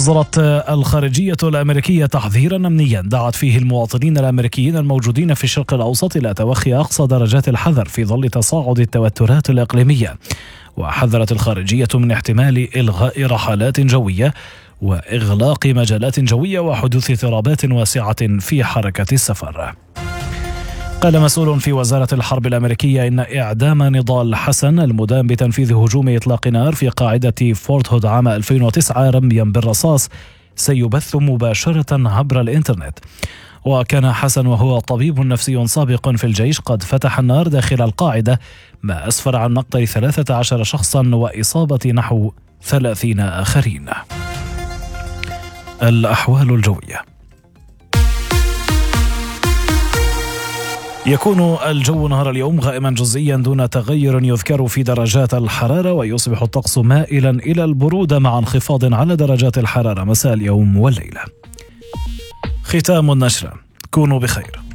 أصدرت الخارجية الأمريكية تحذيرا أمنيا دعت فيه المواطنين الأمريكيين الموجودين في الشرق الأوسط إلى توخي أقصى درجات الحذر في ظل تصاعد التوترات الإقليمية. وحذرت الخارجية من احتمال إلغاء رحلات جوية وإغلاق مجالات جوية وحدوث اضطرابات واسعة في حركة السفر. قال مسؤول في وزارة الحرب الأمريكية إن إعدام نضال حسن المدان بتنفيذ هجوم إطلاق نار في قاعدة فورت هود عام 2009 رميا بالرصاص سيبث مباشرة عبر الإنترنت. وكان حسن وهو طبيب نفسي سابق في الجيش قد فتح النار داخل القاعدة، ما أسفر عن مقتل 13 شخصا وإصابة نحو 30 آخرين. الأحوال الجوية. يكون الجو نهار اليوم غائما جزئيا دون تغير يذكر في درجات الحرارة، ويصبح الطقس مائلا إلى البرودة مع انخفاض على درجات الحرارة مساء اليوم والليلة. ختام النشرة. كونوا بخير.